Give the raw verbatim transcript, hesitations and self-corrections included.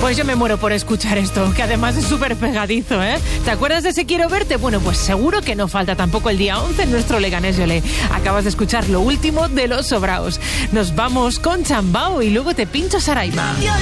Pues yo me muero por escuchar esto, que además es súper pegadizo, ¿eh? ¿Te acuerdas de ese Quiero Verte? Bueno, pues seguro que no falta tampoco el día once en nuestro Leganés Yolé. Acabas de escuchar lo último de Los Sobraos. Nos vamos con Chambao y luego te pincho Saraima.